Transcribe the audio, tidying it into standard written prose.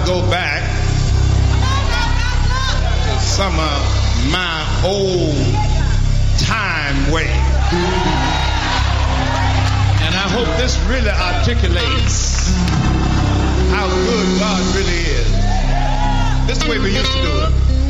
go back to some of my old time way. And I hope this really articulates